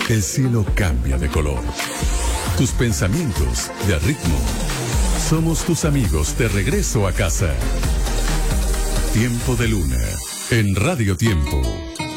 el cielo cambia de color. Tus pensamientos de ritmo. Somos tus amigos de regreso a casa. Tiempo de Luna, en Radio Tiempo.